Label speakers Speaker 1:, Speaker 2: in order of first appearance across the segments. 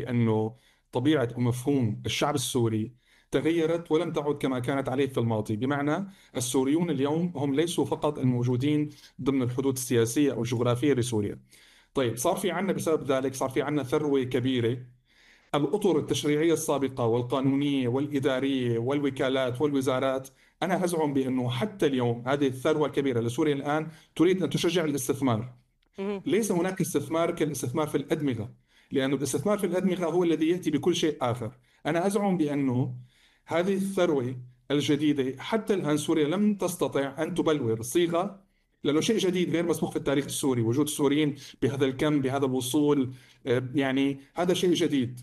Speaker 1: بأنه طبيعة ومفهوم الشعب السوري تغيرت ولم تعد كما كانت عليه في الماضي. بمعنى السوريون اليوم هم ليسوا فقط الموجودين ضمن الحدود السياسية أو الجغرافية لسوريا. طيب صار في عنا بسبب ذلك صار في عنا ثروة كبيرة. الأطر التشريعية السابقة والقانونية والإدارية والوكالات والوزارات، أنا أزعم بأنه حتى اليوم هذه الثروة الكبيرة لسوريا الآن تريد أن تشجع الاستثمار.
Speaker 2: مم.
Speaker 1: ليس هناك استثمار كالاستثمار في الأدمغة، لأن الاستثمار في الأدمغة هو الذي يأتي بكل شيء آخر. أنا أزعم بأنه هذه الثروة الجديدة حتى الآن سوريا لم تستطع أن تبلور صيغة، لأنه شيء جديد غير مسبوق في التاريخ السوري وجود السوريين بهذا الكم بهذا الوصول. يعني هذا شيء جديد.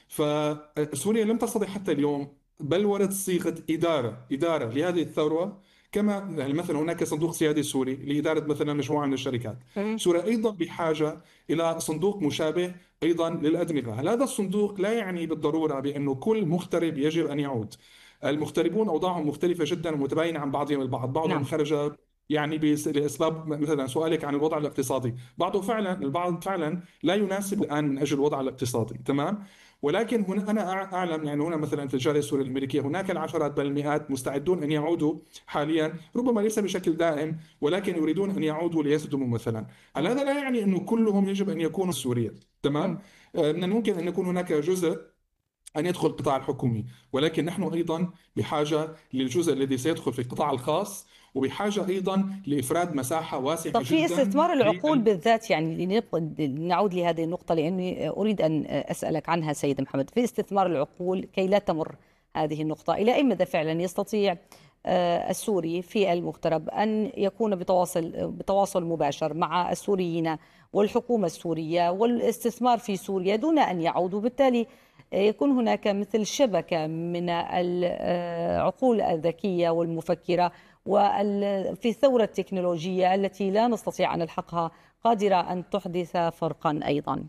Speaker 1: فسوريا لم تستطع حتى اليوم بلورت صيغة إدارة لهذه الثروة. كما يعني مثلا هناك صندوق سيادي سوري لإدارة مثلا مجموعة من الشركات.
Speaker 2: مم.
Speaker 1: سوريا أيضا بحاجة إلى صندوق مشابه أيضا للأدمغة. هل هذا الصندوق لا يعني بالضرورة بأنه كل مغترب يجب أن يعود. المغتربون أوضاعهم مختلفة جدا ومتباينة عن بعضهم البعض. بعضهم
Speaker 2: نعم.
Speaker 1: خرج يعني لأسباب، مثلا سؤالك عن الوضع الاقتصادي، البعض فعلا لا يناسب الآن من أجل الوضع الاقتصادي، تمام. ولكن هنا أنا أعلم، يعني هنا مثلا في الجالية السورية الأمريكية هناك العشرات بل المئات مستعدون أن يعودوا حاليا، ربما ليس بشكل دائم، ولكن يريدون أن يعودوا ليخدموا مثلا. هل
Speaker 2: مم.
Speaker 1: هذا لا يعني أنه كلهم يجب أن يكونوا سوريا؟ تمام.
Speaker 2: مم.
Speaker 1: من الممكن أن يكون هناك جزء أن يدخل القطاع الحكومي، ولكن نحن أيضا بحاجة للجزء الذي سيدخل في القطاع الخاص، وبحاجة أيضا لإفراد مساحة
Speaker 2: طب
Speaker 1: واسعة
Speaker 2: في
Speaker 1: جدا
Speaker 2: استثمار العقول
Speaker 1: لل...
Speaker 2: بالذات، يعني نعود لهذه النقطة لأني أريد أن أسألك عنها سيد محمد. في استثمار العقول كي لا تمر هذه النقطة، إلى أي مدى فعلا يستطيع السوري في المغترب أن يكون بتواصل مباشر مع السوريين والحكومة السورية والاستثمار في سوريا دون أن يعود، وبالتالي يكون هناك مثل شبكة من العقول الذكية والمفكرة وفي الثورة التكنولوجية التي لا نستطيع أن نلحقها، قادرة أن تحدث فرقا أيضا.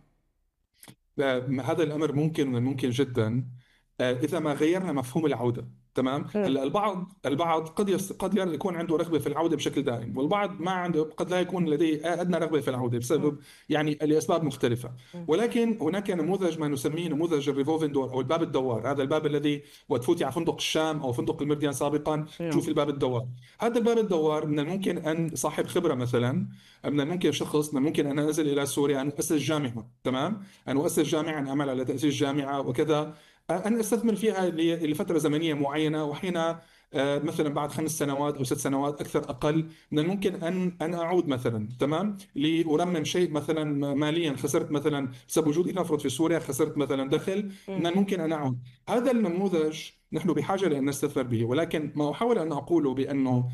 Speaker 1: هذا الأمر ممكن من الممكن جدا إذا ما غيرنا مفهوم العودة. تمام.
Speaker 2: مم.
Speaker 1: هلا البعض قد يكون عنده رغبة في العودة بشكل دائم، والبعض ما عنده، قد لا يكون لديه أدنى رغبة في العودة
Speaker 2: مم.
Speaker 1: بسبب يعني لأسباب مختلفة.
Speaker 2: مم.
Speaker 1: ولكن هناك نموذج ما نسميه نموذج الريفولفين دور أو الباب الدوار. هذا الباب الذي وقت تفوتي على فندق الشام أو فندق المرديان سابقا
Speaker 2: نعم.
Speaker 1: تشوفي الباب الدوار. هذا الباب الدوار من الممكن أن صاحب خبرة مثلا، من الممكن شخص، من الممكن أن أنزل إلى سوريا أن أسس جامعة. تمام. أن أؤسس جامعة، أن أعمل على تأسيس جامعة وكذا، أن أستثمر فيها لفترة زمنية معينة، وحين مثلا بعد 5 سنوات أو 6 سنوات أكثر أقل من الممكن أن أعود مثلا، تمام، لأرمم شيء مثلا ماليا خسرت مثلا بسبب وجودي نفرض في سوريا، خسرت مثلا دخل، من
Speaker 2: مم.
Speaker 1: الممكن أن أعود. هذا النموذج نحن بحاجة لأن نستثمر به. ولكن ما أحاول أن أقوله بأنه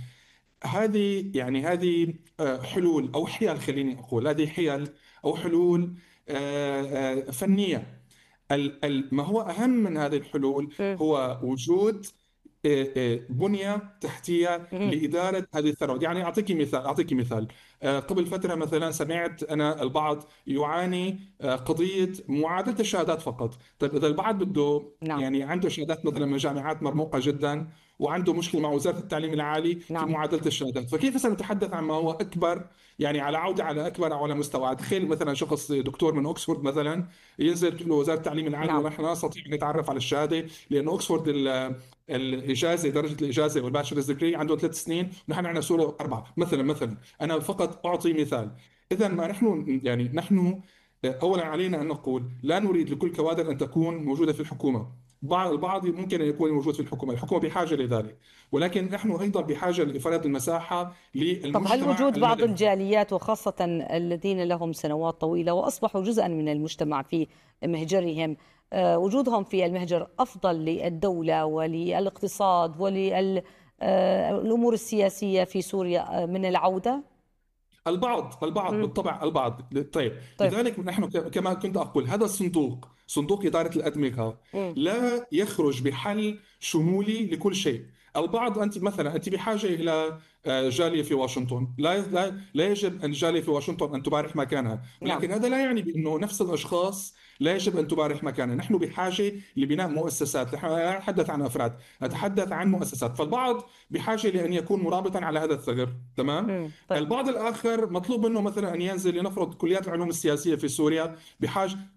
Speaker 1: هذه حلول أو حيل، خليني أقول هذه حيل أو حلول فنية. ما هو أهم من هذه الحلول
Speaker 2: مم.
Speaker 1: هو وجود بنية تحتية
Speaker 2: مم.
Speaker 1: لإدارة هذه الثروات. يعني أعطيك مثال. قبل فترة مثلا سمعت أنا البعض يعاني قضية معادلة الشهادات فقط. طيب إذا البعض بده
Speaker 2: نعم.
Speaker 1: يعني عنده شهادات مثلا من جامعات مرموقة جدا، وعنده مشكلة مع وزارة التعليم العالي في
Speaker 2: نعم.
Speaker 1: معادلة الشهادات، فكيف سنتحدث عن ما هو أكبر، يعني على عودة على أكبر أو على مستوى. تخيل مثلا شخص دكتور من أكسفورد مثلا ينزل تقول له وزارة التعليم العالي
Speaker 2: نعم.
Speaker 1: ونحن لا نستطيع أن نتعرف على الشهادة، لأن أكسفورد الإجازة، درجة الإجازة والباتشلرز ديجري عنده 3 سنين ونحن عندنا سوريا 4 مثلا. أنا فقط أعطي مثال. إذا ما نحن يعني نحن أولا علينا أن نقول لا نريد لكل كوادر أن تكون موجودة في الحكومة. البعض ممكن أن يكون موجود في الحكومة بحاجة لذلك، ولكن نحن أيضا بحاجة لإفراد المساحة
Speaker 2: طب هل
Speaker 1: للمجتمع
Speaker 2: وجود بعض
Speaker 1: المدني.
Speaker 2: الجاليات وخاصة الذين لهم سنوات طويلة وأصبحوا جزءا من المجتمع في مهجرهم، وجودهم في المهجر أفضل للدولة وللاقتصاد وللأمور السياسية في سوريا من العودة؟
Speaker 1: البعض
Speaker 2: مم.
Speaker 1: بالطبع البعض. طيب
Speaker 2: طيب.
Speaker 1: لذلك نحن كما كنت أقول هذا صندوق إدارة الأدمغة
Speaker 2: مم.
Speaker 1: لا يخرج بحل شمولي لكل شيء. البعض، أنت بحاجة إلى جالية في واشنطن، لا يجب أن جالية في واشنطن أن تبارح مكانها،
Speaker 2: نعم.
Speaker 1: ولكن هذا لا يعني بأنه نفس الأشخاص لا يجب أن تبارح مكانها. نحن بحاجة لبناء مؤسسات. نحن لا نتحدث عن أفراد، نتحدث عن مؤسسات. فالبعض بحاجة لأن يكون مرابطا على هذا الثغر، تمام.
Speaker 2: مم. طيب.
Speaker 1: البعض الآخر مطلوب منه مثلا أن ينزل، لنفرض كليات العلوم السياسية في سوريا بحاجة،